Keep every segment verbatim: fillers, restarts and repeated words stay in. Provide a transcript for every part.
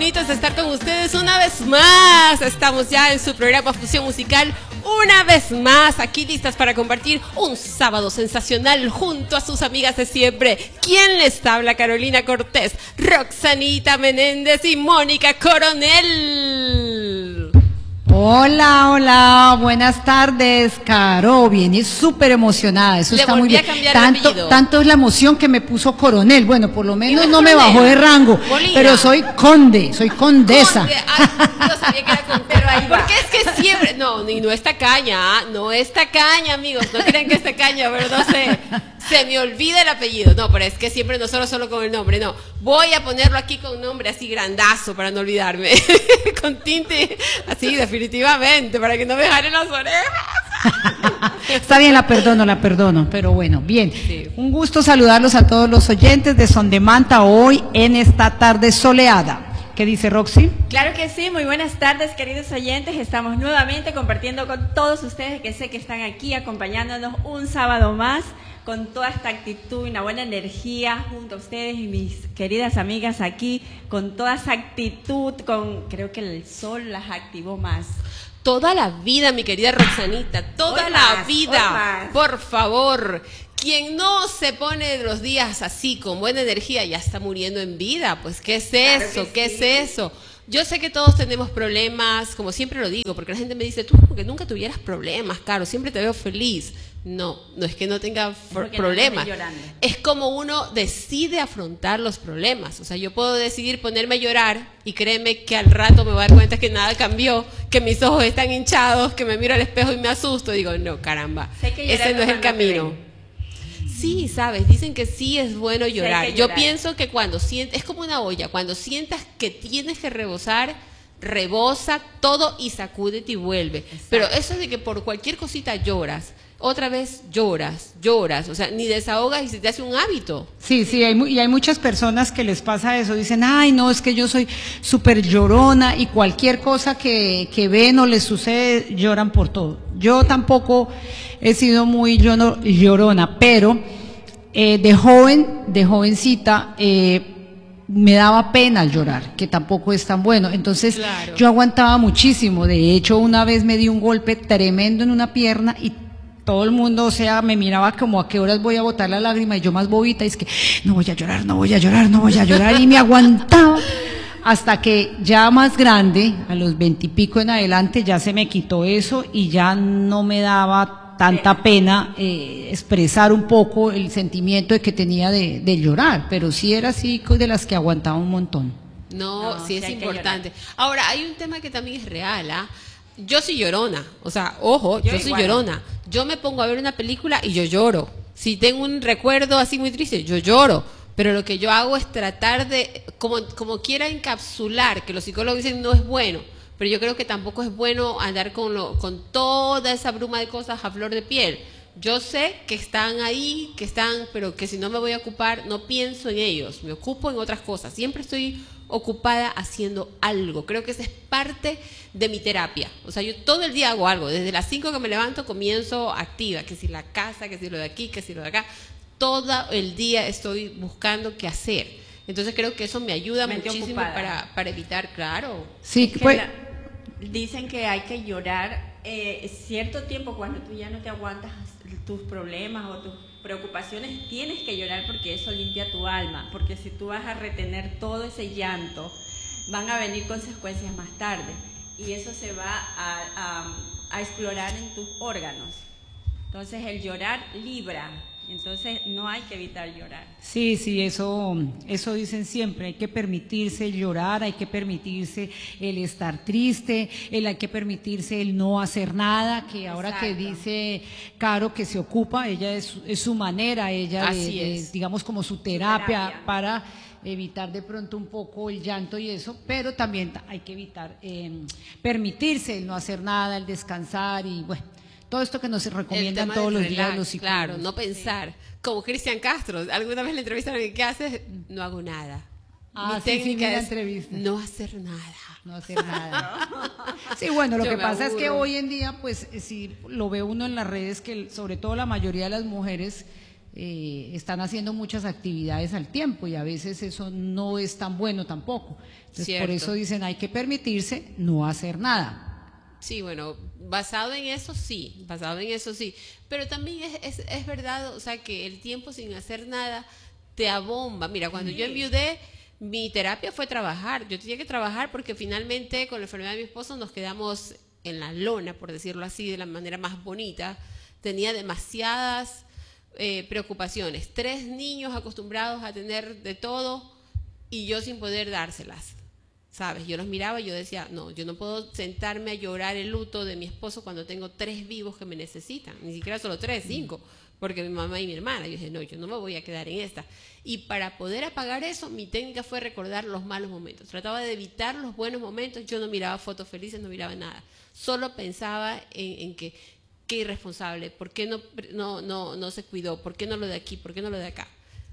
bonito es estar con ustedes una vez más. Estamos ya en su programa Fusión Musical, una vez más, aquí listas para compartir un sábado sensacional junto a sus amigas de siempre. ¿Quién les habla? Carolina Cortés, Roxanita Menéndez y Mónica Coronel. Hola, hola, buenas tardes, Caro. Viene súper emocionada, eso está muy bien. Tanto, tanto es la emoción que me puso Coronel. Bueno, por lo menos no me bajó de rango, pero soy conde, soy condesa. Conde. Ay, yo sabía que era con pero ahí porque es que siempre, no, y no es tacaña, ¿eh? No es tacaña, amigos, no creen que es tacaña, pero no sé, se me olvida el apellido. No, pero es que siempre no solo, solo con el nombre, no. Voy a ponerlo aquí con nombre así grandazo para no olvidarme, con tinte así definitivamente. Definitivamente, para que no me jalen las orejas. Está bien, la perdono, la perdono, pero bueno, bien. Sí. Un gusto saludarlos a todos los oyentes de Son de Manta hoy en esta tarde soleada. ¿Qué dice Roxy? Claro que sí, muy buenas tardes, queridos oyentes. Estamos nuevamente compartiendo con todos ustedes que sé que están aquí acompañándonos un sábado más con toda esta actitud y una buena energía junto a ustedes y mis queridas amigas aquí, con toda esa actitud, con creo que el sol las activó más. Toda la vida, mi querida Roxanita, toda Hoy la más, vida, por favor. Quien no se pone los días así, con buena energía, ya está muriendo en vida. Pues, ¿qué es Claro eso? que ¿Qué sí. es eso? Yo sé que todos tenemos problemas, como siempre lo digo, porque la gente me dice, tú como que nunca tuvieras problemas, Caro, siempre te veo feliz. No, no es que no tenga problemas, no es como uno decide afrontar los problemas. O sea, yo puedo decidir ponerme a llorar y créeme que al rato me voy a dar cuenta que nada cambió, que mis ojos están hinchados, que me miro al espejo y me asusto. Digo, no, caramba, ese no es el camino. Sí, sabes, dicen que sí es bueno llorar. Sí, Yo llorar. pienso que cuando sientes, es como una olla, cuando sientas que tienes que rebosar, rebosa todo y sacúdete y vuelve. Exacto. Pero eso de que por cualquier cosita lloras, otra vez lloras, lloras, o sea, ni desahogas y se te hace un hábito. Sí, sí, hay, mu- y hay muchas personas que les pasa eso, dicen, ay, no, es que yo soy súper llorona y cualquier cosa que, que ven o les sucede, lloran por todo. Yo tampoco he sido muy llono- llorona, pero eh, de joven, de jovencita, eh, me daba pena llorar, que tampoco es tan bueno. Entonces, Claro. yo aguantaba muchísimo. De hecho, una vez me di un golpe tremendo en una pierna y todo el mundo, o sea, me miraba como a qué horas voy a botar la lágrima y yo más bobita, y es que no voy a llorar, no voy a llorar, no voy a llorar, y me aguantaba hasta que ya más grande, a los veintipico en adelante, ya se me quitó eso y ya no me daba tanta pena eh, expresar un poco el sentimiento de que tenía de, de llorar, pero sí era así de las que aguantaba un montón. No, No, sí sí es hay que importante. Ahora, hay un tema que también es real, ¿ah? Yo soy llorona, o sea, ojo, yo, Yo soy igual. llorona. Yo me pongo a ver una película y yo lloro. Si tengo un recuerdo así muy triste, yo lloro. Pero lo que yo hago es tratar de, como, como quiera encapsular, que los psicólogos dicen no es bueno, pero yo creo que tampoco es bueno andar con, lo, con toda esa bruma de cosas a flor de piel. Yo sé que están ahí, que están, pero que si no me voy a ocupar, no pienso en ellos, me ocupo en otras cosas. Siempre estoy ocupada haciendo algo. Creo que esa es parte de mi terapia. O sea, yo todo el día hago algo. Desde las cinco que me levanto comienzo activa, que si la casa, que si lo de aquí, que si lo de acá. Todo el día estoy buscando qué hacer. Entonces creo que eso me ayuda Mente muchísimo ocupada. para, para evitar, claro. Sí, Es que pues, la- dicen que hay que llorar eh, cierto tiempo cuando tú ya no te aguantas tus problemas o tus preocupaciones, tienes que llorar porque eso limpia tu alma, porque si tú vas a retener todo ese llanto, van a venir consecuencias más tarde y eso se va a, a, a explorar en tus órganos. Entonces el llorar libra, entonces no hay que evitar llorar. sí, sí, eso, eso dicen siempre, hay que permitirse el llorar, hay que permitirse el estar triste, el hay que permitirse el no hacer nada, que ahora que Exacto. dice Caro que se ocupa, ella es, es su manera, ella de- Así de, es. digamos como su terapia, terapia. para evitar de pronto un poco el llanto y eso, pero también hay que evitar eh, permitirse el no hacer nada, el descansar y bueno, todo esto que nos El recomiendan tema todos del los días relax, los psicólogos. claro, no pensar. Como Cristian Castro, alguna vez le entrevistaron y ¿qué haces? No hago nada. Ah, Mi sí, sí, técnica vi la es entrevista. no hacer nada. No hacer nada. Sí, bueno, lo Yo que me pasa es que aburro. hoy en día, pues, eh, sí, lo ve uno en las redes, que el- sobre todo la mayoría de las mujeres eh, están haciendo muchas actividades al tiempo y a veces eso no es tan bueno tampoco. Entonces, Cierto. por eso dicen hay que permitirse no hacer nada. Sí, bueno, basado en eso sí, basado en eso sí, pero también es, es, es verdad, o sea, que el tiempo sin hacer nada te abomba. Mira, cuando Sí. yo enviudé, mi terapia fue trabajar, yo tenía que trabajar porque finalmente con la enfermedad de mi esposo nos quedamos en la lona, por decirlo así, de la manera más bonita. Tenía demasiadas eh, preocupaciones, tres niños acostumbrados a tener de todo y yo sin poder dárselas. ¿Sabes? Yo los miraba y yo decía, no, yo no puedo sentarme a llorar el luto de mi esposo cuando tengo tres vivos que me necesitan, ni siquiera solo tres, cinco, porque mi mamá y mi hermana. Yo dije, no, yo no me voy a quedar en esta. Y para poder apagar eso, mi técnica fue recordar los malos momentos. Trataba de evitar los buenos momentos, yo no miraba fotos felices, no miraba nada. Solo pensaba en, en que, qué irresponsable, ¿por qué no, no, no, no se cuidó? ¿Por qué no lo de aquí? ¿Por qué no lo de acá?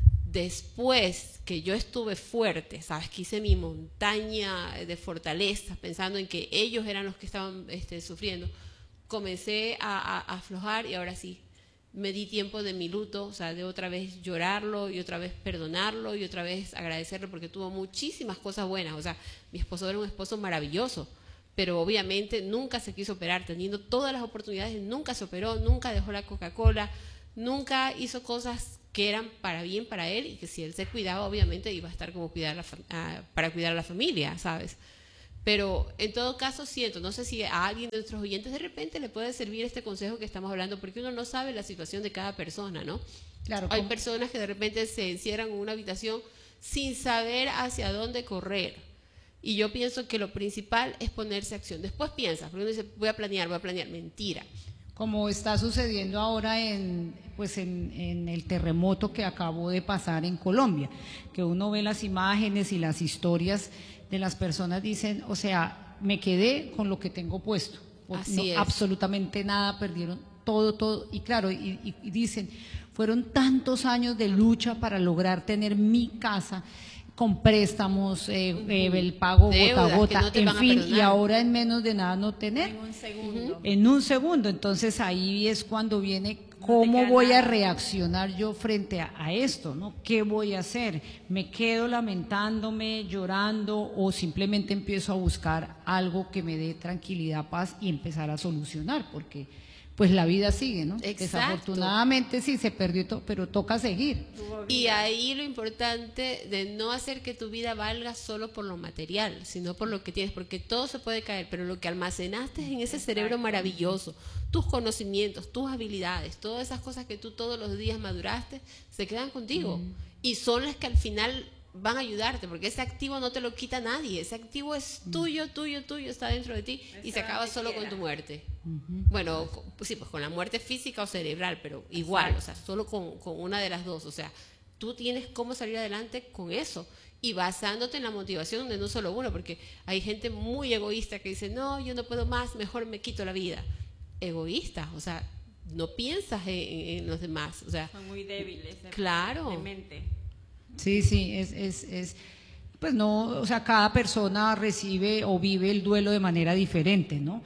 Después que yo estuve fuerte, sabes, que hice mi montaña de fortaleza, pensando en que ellos eran los que estaban este, sufriendo, comencé a, a, a aflojar y ahora sí, me di tiempo de mi luto, o sea, de otra vez llorarlo y otra vez perdonarlo y otra vez agradecerlo porque tuvo muchísimas cosas buenas. O sea, mi esposo era un esposo maravilloso, pero obviamente nunca se quiso operar, teniendo todas las oportunidades, nunca se operó, nunca dejó la Coca-Cola, nunca hizo cosas que eran para bien para él y que si él se cuidaba obviamente iba a estar como cuidar la, uh, para cuidar a la familia, ¿sabes? Pero en todo caso siento, no sé si a alguien de nuestros oyentes de repente le puede servir este consejo que estamos hablando, porque uno no sabe la situación de cada persona, ¿no? Claro, hay como... personas que de repente se encierran en una habitación sin saber hacia dónde correr. Y yo pienso que lo principal es ponerse a acción. Después piensas, porque uno dice, voy a planear, voy a planear. Mentira. Como está sucediendo ahora en, pues en, en el terremoto que acabó de pasar en Colombia, que uno ve las imágenes y las historias de las personas, dicen, o sea, me quedé con lo que tengo puesto, Así no, es. absolutamente nada, perdieron todo, todo, y claro, y, y, y dicen, fueron tantos años de lucha para lograr tener mi casa, con préstamos, eh, uh-huh. eh, el pago Deudas, gota a gota, no en fin, y ahora en menos de nada no tener. En un segundo. Uh-huh. En un segundo, entonces ahí es cuando viene cómo no voy nada. a reaccionar yo frente a, a esto, ¿no? ¿Qué voy a hacer? ¿Me quedo lamentándome, llorando o simplemente empiezo a buscar algo que me dé tranquilidad, paz y empezar a solucionar? Porque pues la vida sigue, ¿no? Exacto. Desafortunadamente sí se perdió todo, pero toca seguir. Y ahí lo importante de no hacer que tu vida valga solo por lo material, sino por lo que tienes, porque todo se puede caer, pero lo que almacenaste en ese cerebro maravilloso, tus conocimientos, tus habilidades, todas esas cosas que tú todos los días maduraste, se quedan contigo. Mm. Y son las que al final van a ayudarte, porque ese activo no te lo quita nadie, ese activo es tuyo, tuyo, tuyo, está dentro de ti y se acaba solo con tu muerte. Uh-huh. Bueno, pues sí, pues con la muerte física o cerebral, pero igual, o sea, solo con, con una de las dos, o sea, tú tienes cómo salir adelante con eso y basándote en la motivación de no solo uno, porque hay gente muy egoísta que dice, no, yo no puedo más, mejor me quito la vida. Egoísta, o sea, no piensas en, en los demás, o sea, son muy débiles, claro, de mente. Sí, sí, es, es, es, pues no, o sea, cada persona recibe o vive el duelo de manera diferente, ¿no?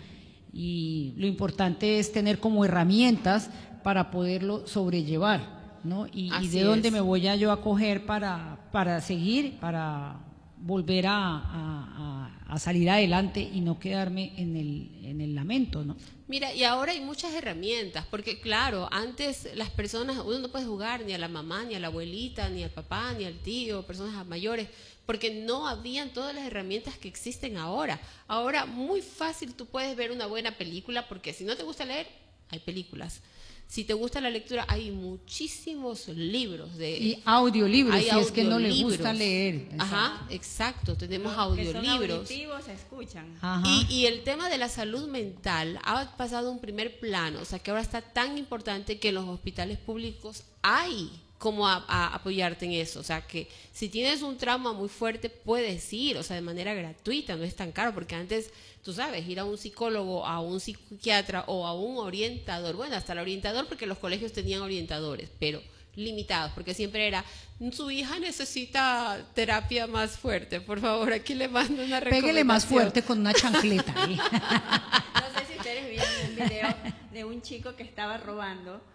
Y lo importante es tener como herramientas para poderlo sobrellevar, ¿no? Y, y de dónde me voy a yo a coger para, para seguir, para volver a, a, a salir adelante y no quedarme en el, en el lamento, ¿no? Mira, y ahora hay muchas herramientas, porque claro, antes las personas, uno no puede jugar ni a la mamá, ni a la abuelita, ni al papá, ni al tío, personas mayores, porque no habían todas las herramientas que existen ahora. Ahora muy fácil tú puedes ver una buena película, porque si no te gusta leer, hay películas. Si te gusta la lectura, hay muchísimos libros. De, y audiolibros, si audiolibros. es que no le gusta leer. Exacto. Ajá, exacto, tenemos Los audiolibros. Que son auditivos, se escuchan. Y, y el tema de la salud mental ha pasado a un primer plano, o sea que ahora está tan importante que en los hospitales públicos hay cómo a, a apoyarte en eso, o sea que si tienes un trauma muy fuerte puedes ir, o sea de manera gratuita, no es tan caro, porque antes, tú sabes, ir a un psicólogo, a un psiquiatra o a un orientador, bueno, hasta el orientador, porque los colegios tenían orientadores, pero limitados, porque siempre era, su hija necesita terapia más fuerte, por favor, aquí le mando una recomendación. Pégale más fuerte con una chancleta. ¿eh? No sé si ustedes vieron un video de un chico que estaba robando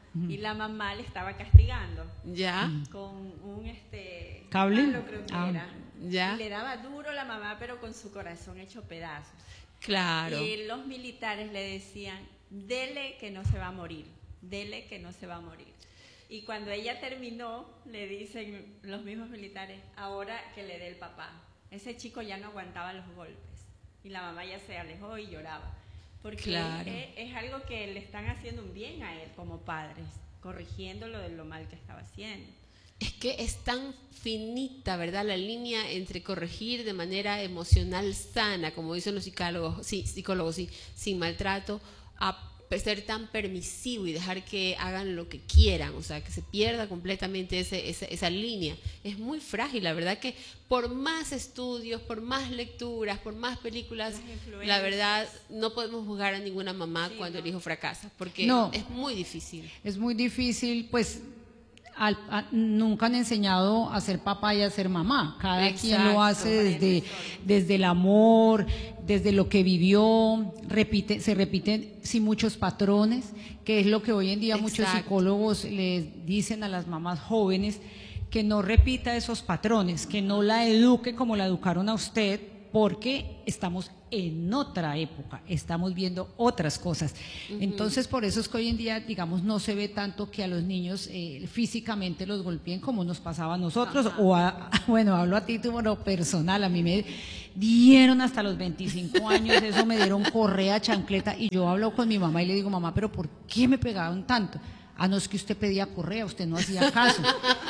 y la mamá le estaba castigando Ya, con un este ¿Cable? palo, creo que Ah, era. ya. Y le daba duro la mamá, pero con su corazón hecho pedazos. claro. Y los militares le decían, dele que no se va a morir, dele que no se va a morir. Y cuando ella terminó, le dicen los mismos militares, ahora que le dé el papá. Ese chico ya no aguantaba los golpes y la mamá ya se alejó y lloraba. Porque Claro. es, es algo que le están haciendo un bien a él como padres, corrigiéndolo de lo mal que estaba haciendo. Es que es tan finita, ¿verdad? La línea entre corregir de manera emocional sana, como dicen los psicólogos, sí, psicólogos sí, sin maltrato, a ser tan permisivo y dejar que hagan lo que quieran, o sea, que se pierda completamente ese, esa, esa línea. Es muy frágil, la verdad que por más estudios, por más lecturas, por más películas, Las influencias. la verdad no podemos juzgar a ninguna mamá Sí, cuando no. el hijo fracasa, porque No. es muy difícil. Es muy difícil, pues al- a- nunca han enseñado a ser papá y a ser mamá. Cada quien lo Exacto. hace desde, desde el amor, desde lo que vivió, repite, se repiten sí muchos patrones, que es lo que hoy en día muchos Exacto. psicólogos les dicen a las mamás jóvenes, que no repita esos patrones, que no la eduque como la educaron a usted, porque estamos en otra época, estamos viendo otras cosas. Entonces, por eso es que hoy en día, digamos, no se ve tanto que a los niños eh, físicamente los golpeen como nos pasaba a nosotros, Ajá. o a, bueno, hablo a título personal, a mí me dieron hasta los veinticinco años, eso me dieron correa, chancleta, y yo hablo con mi mamá y le digo, mamá, ¿pero por qué me pegaron tanto? Ah, no, es que usted pedía correa, usted no hacía caso.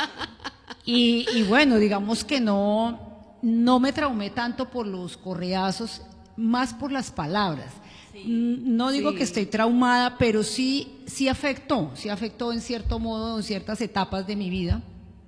Y, y bueno, digamos que no, no me traumé tanto por los correazos, más por las palabras. Sí. Mm, No digo Sí. que estoy traumada, pero sí, sí afectó, sí afectó en cierto modo, en ciertas etapas de mi vida,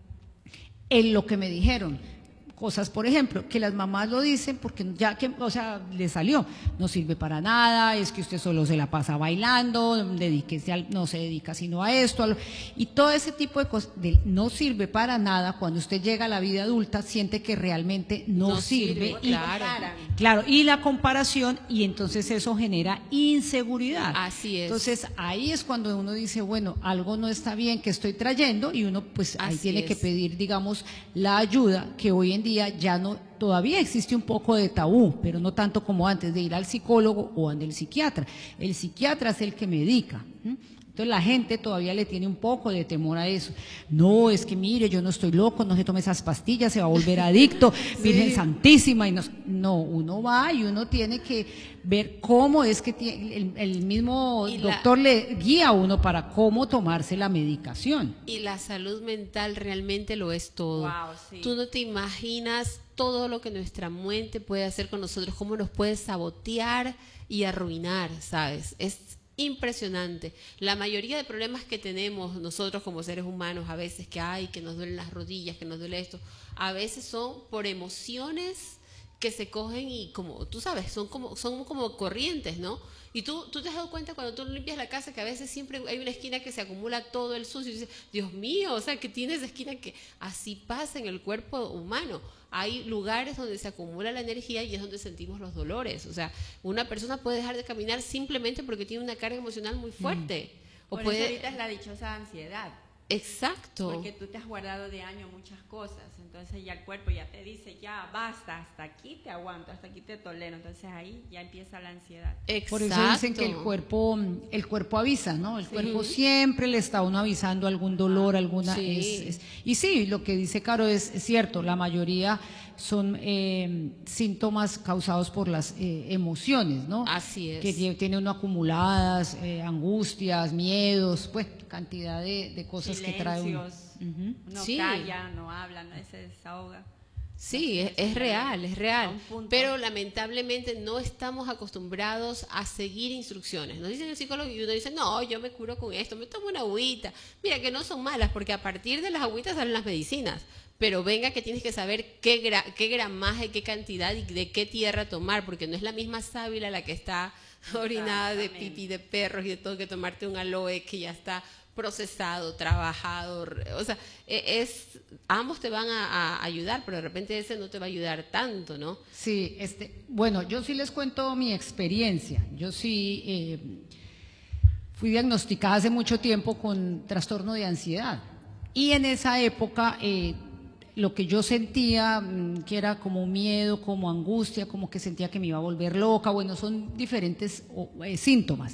en lo que me dijeron. Cosas, por ejemplo, que las mamás lo dicen porque ya que, o sea, le salió, no sirve para nada, es que usted solo se la pasa bailando, dedíquese al- no se dedica sino a esto, a lo- y todo ese tipo de cosas, de no sirve para nada, cuando usted llega a la vida adulta, siente que realmente no, No sirve, sirve, y, claro. claro, y la comparación, y entonces eso genera inseguridad. Así es. Entonces ahí es cuando uno dice, bueno, algo no está bien que estoy trayendo, y uno pues ahí Así tiene que es. pedir, digamos, la ayuda, que hoy en día ya no, todavía existe un poco de tabú, pero no tanto como antes de ir al psicólogo o al psiquiatra. El psiquiatra es el que medica. ¿m? Entonces la gente todavía le tiene un poco de temor a eso. No, es que mire, yo no estoy loco, no se tome esas pastillas, se va a volver adicto, Virgen Santísima. Y nos, no, uno va y uno tiene que ver cómo es que tiene, el, el mismo Y la- doctor le guía a uno para cómo tomarse la medicación. Y la salud mental realmente lo es todo. Wow, sí. Tú no te imaginas todo lo que nuestra mente puede hacer con nosotros, cómo nos puede sabotear y arruinar, ¿sabes? Es impresionante. La mayoría de problemas que tenemos nosotros como seres humanos, a veces que hay, que nos duelen las rodillas, que nos duele esto, a veces son por emociones que se cogen y como, tú sabes, son como, son como corrientes, ¿no? Y tú, tú te has dado cuenta cuando tú limpias la casa que a veces siempre hay una esquina que se acumula todo el sucio y dices, Dios mío, o sea, que tiene esa esquina que así pasa en el cuerpo humano. Hay lugares donde se acumula la energía y es donde sentimos los dolores. O sea, una persona puede dejar de caminar simplemente porque tiene una carga emocional muy fuerte. O Por puede... eso ahorita es la dichosa ansiedad. Exacto. Porque tú te has guardado de año muchas cosas, entonces ya el cuerpo ya te dice, ya basta, hasta aquí te aguanto, hasta aquí te tolero, entonces ahí ya empieza la ansiedad. Exacto. Por eso dicen que el cuerpo, el cuerpo avisa, ¿no? El cuerpo siempre le está a uno avisando algún dolor, alguna. Sí. es- es- y sí, lo que dice Caro es, es cierto, la mayoría son eh, síntomas causados por las eh, emociones, ¿no? Así es. Que tie- tiene uno acumuladas, eh, angustias, miedos, pues cantidad de, de cosas que trae uno. Silencios, Ujú. no Sí. calla, no habla, no se desahoga. Sí, es, Entonces, es real, es a real. un punto. Pero lamentablemente no estamos acostumbrados a seguir instrucciones. Nos dicen el psicólogo y uno dice, no, yo me curo con esto, me tomo una agüita. Mira, que no son malas, porque a partir de las agüitas salen las medicinas. Pero venga que tienes que saber qué, gra qué gramaje, qué cantidad y de qué tierra tomar, porque no es la misma sábila la que está orinada de Exactamente. pipí de perros y de todo, que tomarte un aloe que ya está procesado, trabajado, o sea, e- es ambos te van a, a ayudar, pero de repente ese no te va a ayudar tanto, ¿no? Sí, este, bueno, yo sí les cuento mi experiencia. Yo sí eh, fui diagnosticada hace mucho tiempo con trastorno de ansiedad. Y en esa época eh, lo que yo sentía, que era como miedo, como angustia, como que sentía que me iba a volver loca, bueno, son diferentes eh, síntomas.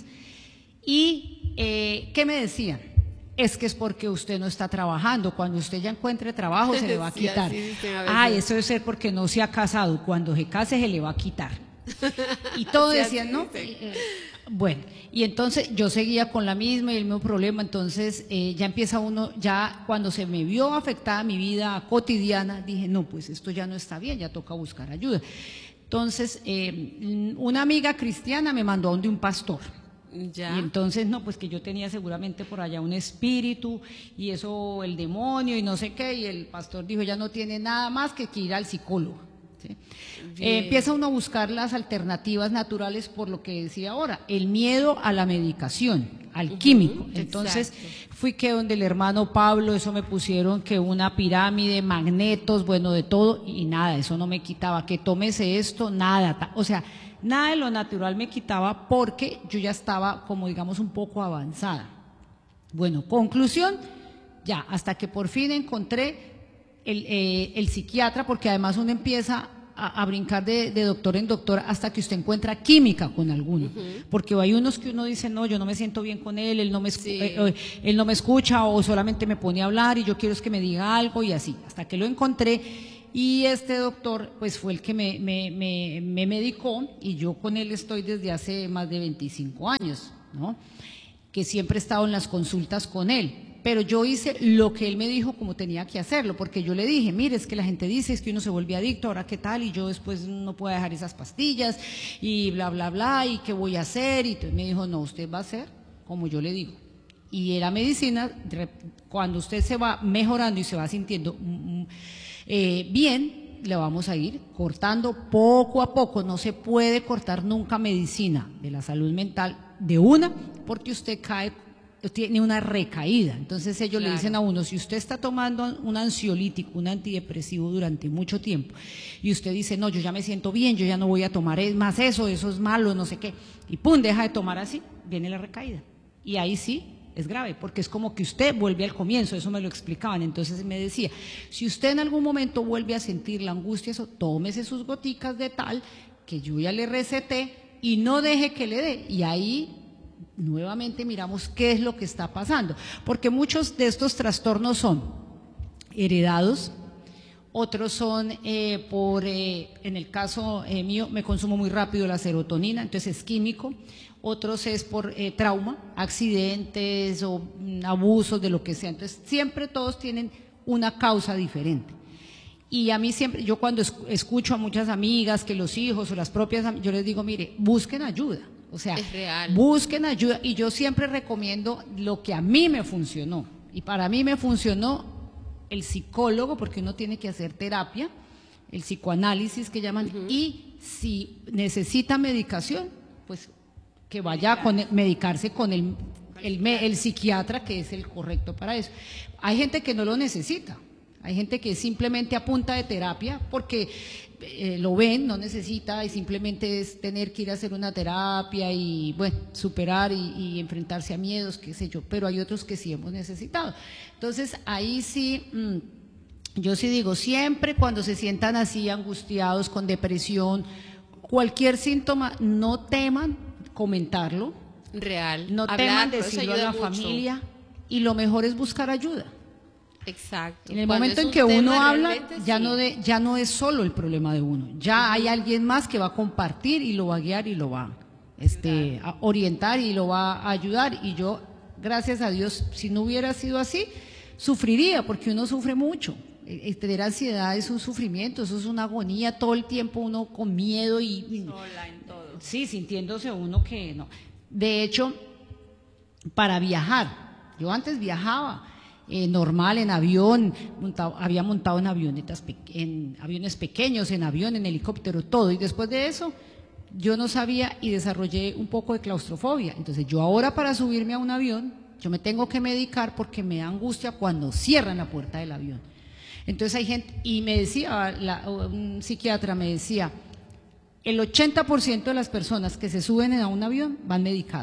¿Y eh, qué me decían? Es que es porque usted no está trabajando, cuando usted ya encuentre trabajo se le va a Sí, quitar. así dicen a Ah, veces. eso debe ser porque no se ha casado, cuando se case se le va a quitar. Y todos Sí, decían, así ¿no? dicen. Eh, Bueno, y entonces yo seguía con la misma y el mismo problema, entonces eh, ya empieza uno, ya cuando se me vio afectada mi vida cotidiana, dije, no, pues esto ya no está bien, ya toca buscar ayuda. Entonces, eh, una amiga cristiana me mandó a donde un pastor. Ya. Y entonces, no, pues que yo tenía seguramente por allá un espíritu y eso, el demonio y no sé qué, y el pastor dijo, ya no tiene nada más que, que ir al psicólogo. ¿Sí? Eh, empieza uno a buscar las alternativas naturales por lo que decía ahora, el miedo a la medicación, al Ujú, químico. Entonces exacto. fui que donde el hermano Pablo, eso me pusieron que una pirámide, magnetos, bueno, de todo, y nada, eso no me quitaba, que tómese esto, nada, ta- o sea, nada de lo natural me quitaba porque yo ya estaba como digamos un poco avanzada. Bueno, conclusión, ya, hasta que por fin encontré el, eh, el psiquiatra, porque además uno empieza a, a brincar de, de doctor en doctor hasta que usted encuentra química con alguno, uh-huh. Porque hay unos que uno dice, no, yo no me siento bien con él, él no me, Sí. eh, eh, él no me escucha o solamente me pone a hablar y yo quiero es que me diga algo y así, hasta que lo encontré. Y este doctor pues fue el que me, me, me, me medicó y yo con él estoy desde hace más de veinticinco años, ¿no? Que siempre he estado en las consultas con él. Pero yo hice lo que él me dijo como tenía que hacerlo, porque yo le dije, mire, es que la gente dice es que uno se vuelve adicto, ahora qué tal, y yo después no puedo dejar esas pastillas, y bla, bla, bla, y qué voy a hacer, y entonces me dijo, no, usted va a hacer como yo le digo. Y la medicina, cuando usted se va mejorando y se va sintiendo eh, bien, le vamos a ir cortando poco a poco, no se puede cortar nunca medicina de la salud mental de una, porque usted cae, tiene una recaída. Entonces ellos Claro. le dicen a uno, si usted está tomando un ansiolítico, un antidepresivo durante mucho tiempo y usted dice, no, yo ya me siento bien, yo ya no voy a tomar más eso, eso es malo, no sé qué, y pum, deja de tomar así, viene la recaída. Y ahí sí es grave, porque es como que usted vuelve al comienzo, eso me lo explicaban. Entonces me decía, si usted en algún momento vuelve a sentir la angustia, eso, tómese sus goticas de tal, que yo ya le receté, y no deje que le dé, y ahí nuevamente miramos qué es lo que está pasando, porque muchos de estos trastornos son heredados, otros son eh, por, eh, en el caso eh, mío, me consumo muy rápido la serotonina, entonces es químico, otros es por eh, trauma, accidentes o mm, abusos de lo que sea, entonces siempre todos tienen una causa diferente. Y a mí siempre, yo cuando escucho a muchas amigas que los hijos o las propias, yo les digo, mire, busquen ayuda. O sea, Es real. busquen ayuda, y yo siempre recomiendo lo que a mí me funcionó, y para mí me funcionó el psicólogo, porque uno tiene que hacer terapia, el psicoanálisis que llaman, uh-huh. Y si necesita medicación, pues que vaya a con, medicarse con el, el, el psiquiatra, que es el correcto para eso. Hay gente que no lo necesita, hay gente que simplemente a punta de terapia, porque eh, lo ven, no necesita, y simplemente es tener que ir a hacer una terapia y, bueno, superar y, y enfrentarse a miedos, qué sé yo, pero hay otros que sí hemos necesitado. Entonces, ahí sí, mmm, yo sí digo, siempre cuando se sientan así angustiados, con depresión, cualquier síntoma, no teman comentarlo, Real. no Hablar, teman pero eso decirlo a ayuda la mucho. familia, y lo mejor es buscar ayuda. Exacto. En el Cuando momento es en un que uno tema habla, realmente, ya sí. no de, ya no es solo el problema de uno, ya uh-huh. hay alguien más que va a compartir y lo va a guiar y lo va este, a orientar y lo va a ayudar. Y yo, gracias a Dios, si no hubiera sido así, sufriría, porque uno sufre mucho. El tener ansiedad es un sufrimiento, eso es una agonía, todo el tiempo uno con miedo y, y sola en todo. Sí, sintiéndose uno que no. De hecho, para viajar, yo antes viajaba Eh, normal, en avión, montado, había montado en avionetas, en aviones pequeños, en avión, en helicóptero, todo, y después de eso yo no sabía y desarrollé un poco de claustrofobia. Entonces yo ahora, para subirme a un avión, yo me tengo que medicar porque me da angustia cuando cierran la puerta del avión. Entonces hay gente, y me decía, la, un psiquiatra me decía, el ochenta por ciento de las personas que se suben a un avión van medicados,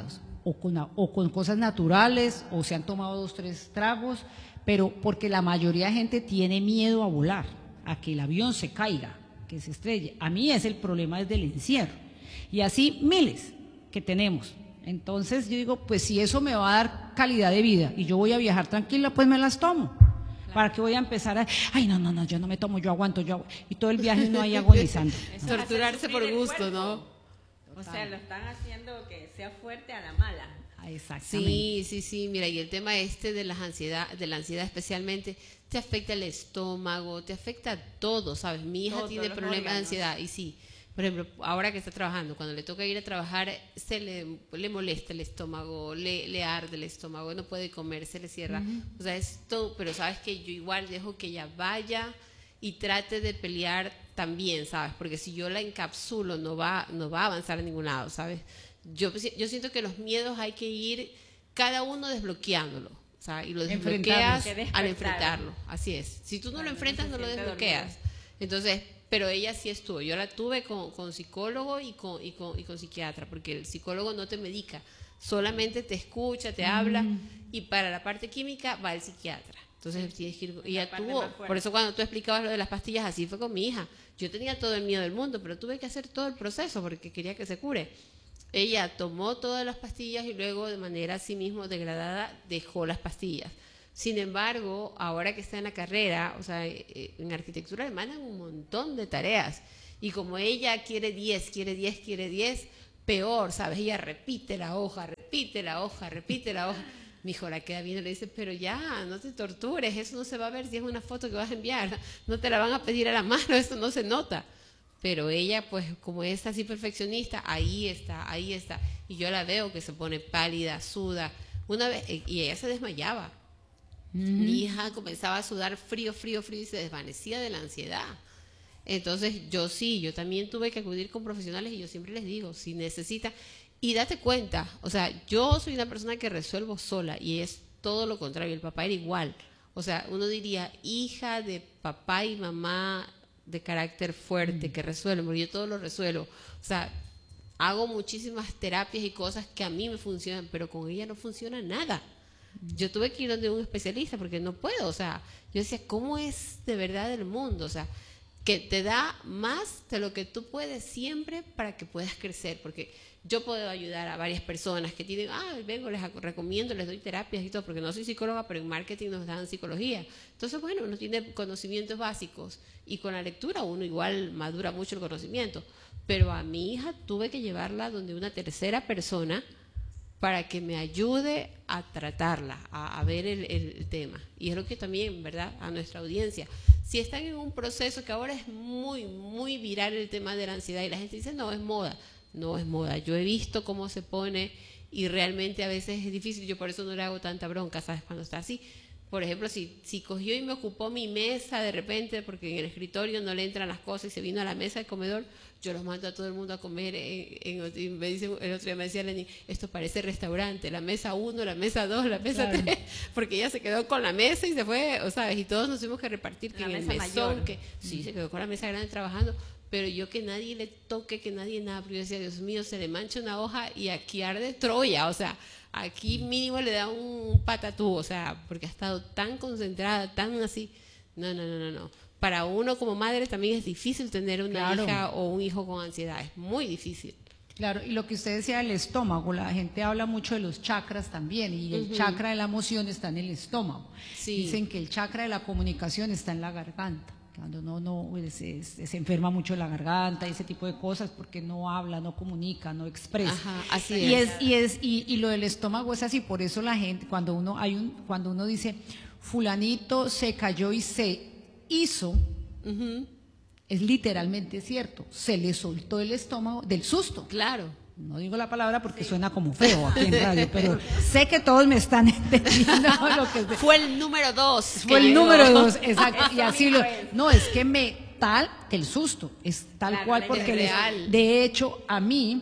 o con, o con cosas naturales, o se han tomado dos, tres tragos, pero porque la mayoría de gente tiene miedo a volar, a que el avión se caiga, que se estrelle. A mí es el problema desde el encierro. Y así miles que tenemos. Entonces yo digo, pues si eso me va a dar calidad de vida y yo voy a viajar tranquila, pues me las tomo. Claro. ¿Para qué voy a empezar a, ay no, no, no, yo no me tomo, yo aguanto, yo agu-". Y todo el viaje no hay agonizando. Es torturarse por gusto, ¿no? O sea, lo están haciendo que sea fuerte a la mala. Exactamente. Sí, sí, sí, mira, y el tema este de las ansiedad, de la ansiedad especialmente, te afecta el estómago, te afecta a todo, ¿sabes? Mi hija Todo, tiene los problemas órganos. de ansiedad y sí, por ejemplo, ahora que está trabajando, cuando le toca ir a trabajar, se le, le molesta el estómago, le, le arde el estómago, no puede comer, se le cierra, uh-huh. O sea, es todo, pero sabes que yo igual dejo que ella vaya y trate de pelear también, ¿sabes? Porque si yo la encapsulo no va, no va a avanzar a ningún lado, ¿sabes? Yo, yo siento que los miedos hay que ir cada uno desbloqueándolo, o sea, y lo desbloqueas al enfrentarlo, así es. Si tú no bueno, lo enfrentas, no, no lo desbloqueas. Dormido. Entonces, pero ella sí estuvo, yo la tuve con, con psicólogo y con, y, con, y con psiquiatra, porque el psicólogo no te medica, solamente te escucha, te mm. habla, y para la parte química va el psiquiatra. Entonces tienes que ir, y ella tuvo, por eso cuando tú explicabas lo de las pastillas, así fue con mi hija. Yo tenía todo el miedo del mundo, pero tuve que hacer todo el proceso porque quería que se cure. Ella tomó todas las pastillas y luego de manera así mismo degradada dejó las pastillas. Sin embargo, ahora que está en la carrera, o sea, en arquitectura le mandan un montón de tareas. Y como ella quiere diez, quiere diez, quiere diez, peor, ¿sabes? Ella repite la hoja, repite la hoja, repite la hoja. Mi hijo la queda viendo y le dice, pero ya, no te tortures, eso no se va a ver si es una foto que vas a enviar. No te la van a pedir a la mano, eso no se nota. Pero ella, pues, como es así perfeccionista, ahí está, ahí está. Y yo la veo que se pone pálida, suda. Una vez, y ella se desmayaba. Uh-huh. Mi hija comenzaba a sudar frío, frío, frío y se desvanecía de la ansiedad. Entonces, yo sí, yo también tuve que acudir con profesionales y yo siempre les digo, si necesita, y date cuenta, o sea, yo soy una persona que resuelvo sola y es todo lo contrario, el papá era igual. O sea, uno diría, hija de papá y mamá de carácter fuerte, mm. que resuelven, porque yo todo lo resuelvo. O sea, hago muchísimas terapias y cosas que a mí me funcionan, pero con ella no funciona nada. Yo tuve que ir donde un especialista porque no puedo, o sea, yo decía, ¿cómo es de verdad el mundo? O sea, que te da más de lo que tú puedes siempre para que puedas crecer, porque yo puedo ayudar a varias personas que tienen, ah, vengo, les recomiendo, les doy terapias y todo, porque no soy psicóloga, pero en marketing nos dan psicología. Entonces, bueno, uno tiene conocimientos básicos y con la lectura uno igual madura mucho el conocimiento, pero a mi hija tuve que llevarla donde una tercera persona para que me ayude a tratarla, a, a ver el, el tema. Y es lo que también, ¿verdad?, a nuestra audiencia. Si están en un proceso que ahora es muy, muy viral el tema de la ansiedad y la gente dice, no, es moda. No es moda. Yo he visto cómo se pone y realmente a veces es difícil. Yo por eso no le hago tanta bronca, ¿sabes?, cuando está así. Por ejemplo, si, si cogió y me ocupó mi mesa de repente porque en el escritorio no le entran las cosas y se vino a la mesa del comedor, yo los mando a todo el mundo a comer. En, en, y me dice, el otro día me decía Lenny, esto parece restaurante, la mesa uno, la mesa dos, la mesa claro. tres, porque ella se quedó con la mesa y se fue, o sabes, y todos nos tuvimos que repartir que en el mesón, que sí, se quedó con la mesa grande trabajando, pero yo que nadie le toque, que nadie nada, porque yo decía, Dios mío, se le mancha una hoja y aquí arde Troya, o sea, aquí mínimo le da un patatú, o sea, porque ha estado tan concentrada, tan así, no, no, no, no, no. Para uno como madre también es difícil tener una claro. hija o un hijo con ansiedad, es muy difícil. Claro, y lo que usted decía del estómago, la gente habla mucho de los chakras también, y el uh-huh. chakra de la emoción está en el estómago. Sí. Dicen que el chakra de la comunicación está en la garganta. Cuando no, no se, se enferma mucho la garganta y ese tipo de cosas porque no habla, no comunica, no expresa. Ajá, así y es. es, y, es y, y lo del estómago es así, por eso la gente, cuando uno hay un, cuando uno dice fulanito se cayó y se hizo, uh-huh. es literalmente cierto, se le soltó el estómago del susto. Claro. No digo la palabra porque sí. suena como feo aquí en radio, pero sé que todos me están entendiendo lo que fue el número dos. Fue el llegó. número dos, exacto. Y así lo, no, es que me tal que el susto, es tal claro, cual porque les, de hecho a mí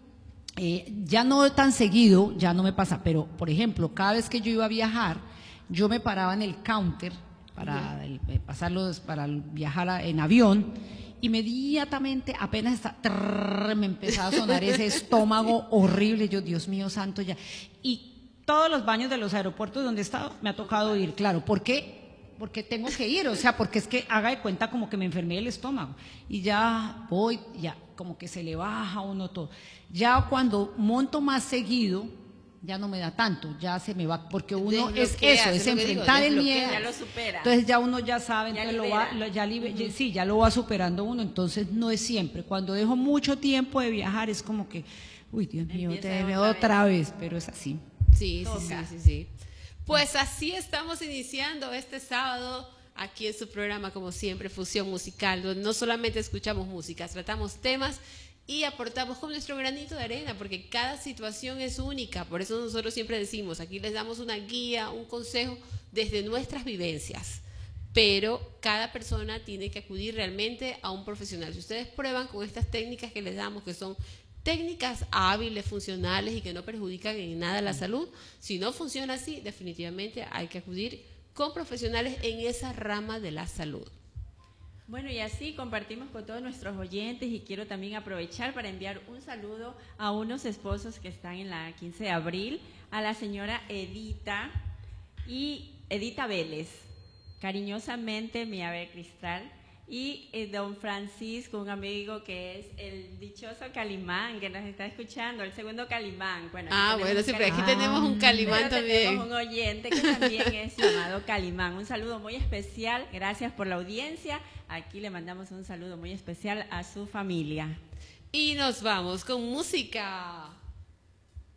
eh, ya no tan seguido, ya no me pasa, pero por ejemplo, cada vez que yo iba a viajar, yo me paraba en el counter para el, pasarlos, para viajar a, en avión. Inmediatamente apenas está trrr, me empezaba a sonar ese estómago horrible, yo, Dios mío santo, ya. Y todos los baños de los aeropuertos donde he estado me ha tocado ir, claro, ¿por qué? Porque tengo que ir, o sea, porque es que haga de cuenta como que me enfermé el estómago y ya voy, ya como que se le baja a uno todo. Ya cuando monto más seguido, ya no me da tanto, ya se me va, porque uno es eso, es enfrentar el miedo. Ya lo supera. Entonces ya uno ya sabe, Ya entonces lo va, lo, ya libe- uh-huh. sí, ya lo va superando uno, entonces no es siempre. Cuando dejo mucho tiempo de viajar es como que, uy, Dios mío, te veo otra, otra vez. vez, pero es así. Sí, sí, sí, sí, sí. Pues así estamos iniciando este sábado aquí en su programa, como siempre, Fusión Musical, donde no solamente escuchamos música, tratamos temas y aportamos con nuestro granito de arena, porque cada situación es única. Por eso nosotros siempre decimos, aquí les damos una guía, un consejo desde nuestras vivencias, pero cada persona tiene que acudir realmente a un profesional. Si ustedes prueban con estas técnicas que les damos, que son técnicas hábiles, funcionales y que no perjudican en nada la salud, si no funciona así, definitivamente hay que acudir con profesionales en esa rama de la salud. Bueno, y así compartimos con todos nuestros oyentes y quiero también aprovechar para enviar un saludo a unos esposos que están en la quince de abril, a la señora Edita y Edita Vélez, cariñosamente mi ave cristal, y eh, don Francisco, un amigo que es el dichoso Calimán, que nos está escuchando, el segundo Calimán. Bueno, ah, bueno, sí, pero aquí tenemos un Calimán pero también. Tenemos un oyente que también es llamado Calimán. Un saludo muy especial, gracias por la audiencia. Aquí le mandamos un saludo muy especial a su familia. Y nos vamos con música.